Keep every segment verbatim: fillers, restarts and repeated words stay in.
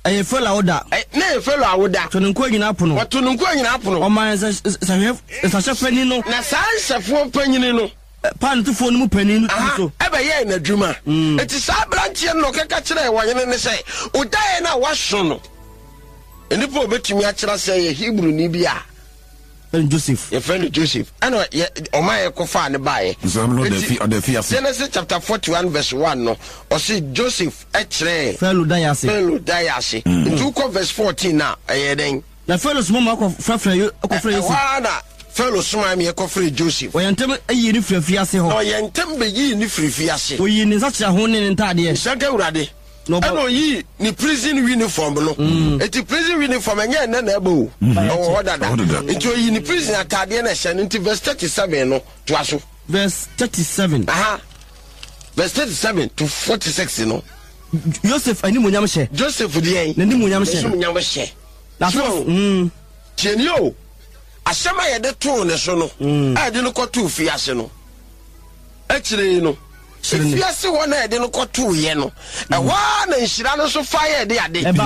Eh fella oda. Eh na fella oda. To nko nyina pono. Wato nko nyina pono. O man sa sa sa chefani no. Na sa chefo panyini no. Pan to phone mu pani no so. Eba ye na dwuma. Eti sa branche no keka kire wanyene ne sei. Oda ye na waso no. Enipo obetumi a kira sei ye Hebrew ni bia. Joseph. Your friend Joseph. I know Omaya Kofa and buy. Genesis chapter forty-one, verse one. No, or see Joseph H. Fellow Dayasi. Fellow Dayasi. Two verse fourteen now. A then the fellows Mama of Frafra. Fellow Swami Kofri Joseph. When Tem a year if you fiase, or Yentem be ye in free fiase. We in such a hone in Tadia. Saka Radi. No, I know ye ni prison uniform no. It's a prison uniform and yan nabo. Oh, what that? It's you in prison at Tadian into verse thirty-seven no to us. Verse thirty-seven. Aha. Verse thirty-seven to forty-six, you know. Joseph, I knew Munyamshe. Joseph, the Munyamshe. That's all. Hm. Chenio. Asama ya de to ne so no. I didn't go to Fiasino. Actually, you know. If you see one head in a cotu, you know, and one and she ran so fire, they are dead.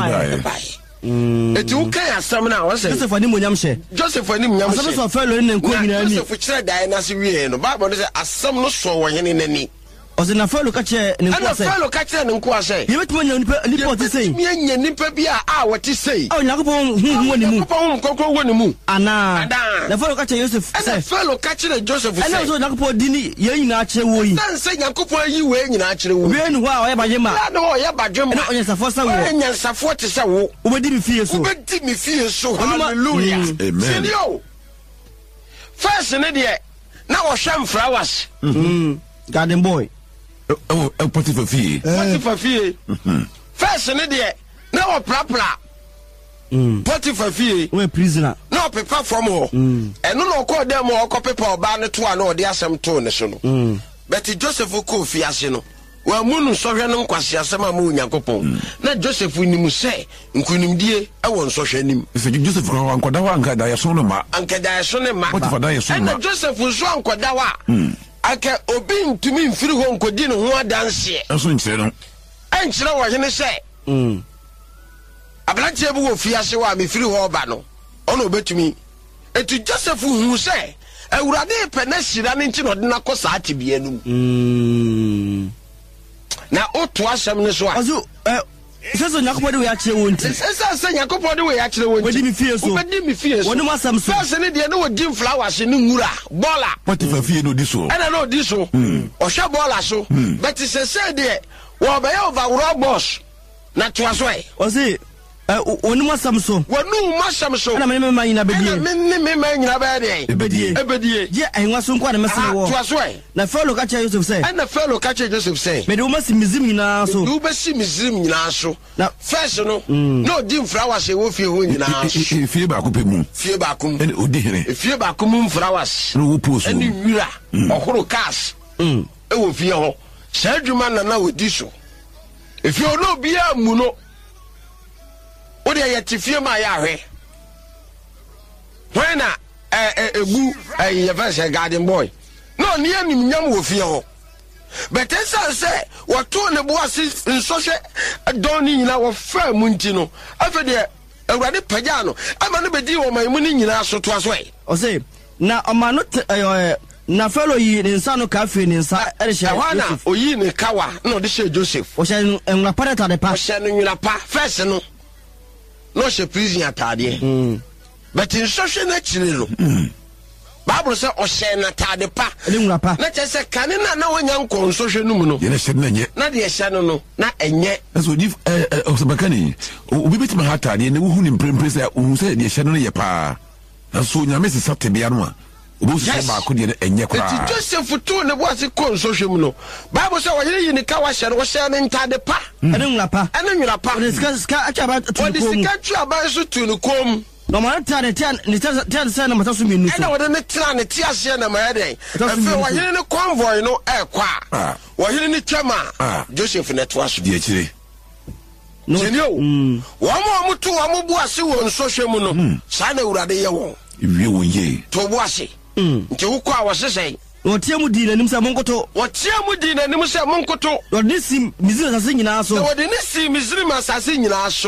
It's okay as some now. Joseph for him, Joseph for him, Joseph fellow in and Joseph, which said Diana's real. The Bible is as some no so in any. Os in a fellow catcher and a fellow catcher and quase. You went when you nipple to say, me and your nipple be ah, what you say. Oh, Nakapon, who won the moon, Coco won the moon. Anna, the fellow catcher Joseph, and a fellow catcher Joseph, and also Nakapo Dini, you naturally. Then say Nakupo, you were naturally. When wow, ever you ma, no, yeah, but Jim, yes, a first one, and yes, a forty so. Who did me feel so? Who did me feel so? Hallelujah. Amen. Yo, first an idiot. Now, sham flowers. Garden boy. Oh, a party for fee. Party for fee. First, an idiot. Now, a prapla. Party for fee. We're prisoner. No paper from more. And no call them or copy or ban to an or the assam tone. Betty Joseph Oko Fiasino. Well, Moon sorry, no quasia sama moon yakopo. Not Joseph Winim say, Nkunim dear, I won't social him. If you Joseph Quadawa, Diasonoma, Uncle Diasonoma, what if I die? And Joseph was wrong, Quadawa. I can obey to me through home could dinner who dance here. That's what you say. And you know what you say? Hm. A black table of Fiasua me through Hobano. Oh, no, bet to me. And to Joseph who say, I would have a penessi running to not Nakosati be hm. Now, oh, to us, I'm this one. Says Nakopo we actually won't. Says Nakopo we actually won't. What did me fear so? What did me fear? What do I some first and they know dim flowers in Mura, Bola. What if I fear no this one? And I know this one. Or Shabola so. But it's a said there. Well, by over Rob Boss. Not to us way. Was it? One was some so. What no musham so? I remember in a bed. In a bed. A bed. Yeah, I was some quite a message to us way. The fellow catcher Joseph say. And the fellow catcher Joseph say. But you must see Mizim now so. You must see Mizim now so. Now, first, no, no dim flowers a wolf you win now. Fear back up him. Fear back him. And Udine. Fear back him flowers. No post. And you mira. Or whole cast. Hm. It will fear. Sergio man and now with this. If you no be a muno. What are you to fear my yahweh? When a a boo a verse garden boy. No near him young will fear. But as I say, what two on the bosses in social don't in our firm Muntino. After the already Pagano, I'm going to be on my money in our so twas way. Or say, now a man not na fellow ye in Sano Cafe in inside Erisha, or ye in a Kawa, no, this is Joseph. Or shall and Rapata the passion in your pa, first no. No, she prison at Taddy. But in social natural, Bible said, or share not Taddy pa. Let us say, can I know when young con social numeral? Yes, not the Shannon, not and yet. That's what you've of the Bacani. We bet my heart and who in Princess who said the Shannon Yapa. And so you miss it to be anwa. Yes, and Joseph for two and the was a con social no. Bible said, you're in the Kawash was sharing Taddy pa. I don't lapa. I don't lapa. Discuss about what is the country about to the comb. No matter ten, ten, ten, son of Matasumi. I know what the Tran, the Tiasian, and my day. While you're in a convoy, no air qua. While you're in the Chama, Joseph in that was dear. No, one more two, I'm a bossy on social mono. Sana Uradia. If you were ye to wash it. To who was saying. What Tiamudin and Nimsa Monkoto? What Tiamudin and Nimsa Monkoto? Or this sim, Miss Assassin in our so. What didn't see Miss Rimas Assassin in our so.